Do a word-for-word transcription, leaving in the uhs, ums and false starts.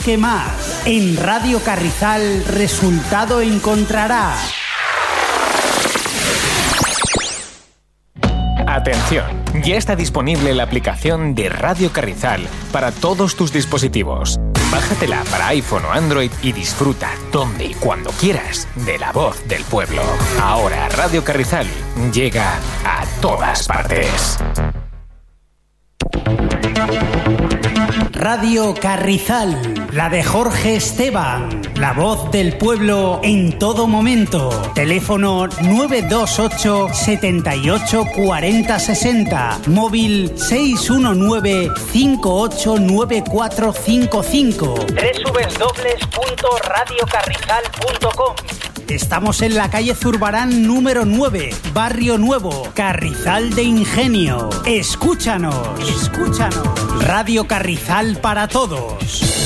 Busque más. En Radio Carrizal, resultado encontrará. Atención, ya está disponible la aplicación de Radio Carrizal para todos tus dispositivos. Bájatela para iPhone o Android y disfruta donde y cuando quieras de la voz del pueblo. Ahora Radio Carrizal llega a todas partes. Radio Carrizal, la de Jorge Esteban, la voz del pueblo en todo momento. Teléfono nueve dos ocho, siete ocho cuatro cero seis cero, móvil seis uno nueve, cinco ocho nueve cuatro cinco cinco, doble u doble u doble u punto radio carrizal punto com. Estamos en la calle Zurbarán número nueve, Barrio Nuevo, Carrizal de Ingenio. Escúchanos, escúchanos. Radio Carrizal para todos.